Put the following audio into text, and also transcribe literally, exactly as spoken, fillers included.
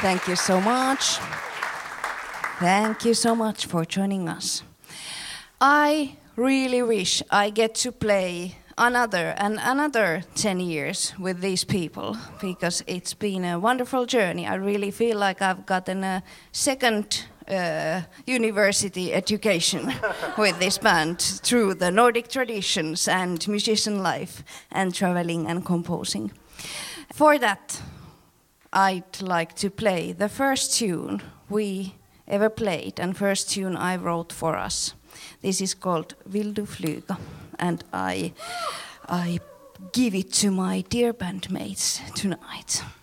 Thank you so much. Thank you so much for joining us. I really wish I get to play another and another ten years with these people, because it's been a wonderful journey. I really feel like I've gotten a second uh, university education with this band through the Nordic traditions and musician life and traveling and composing. For that, I'd like to play the first tune we ever played and first tune I wrote for us. This is called Vill du flyga, and I, I give it to my dear bandmates tonight.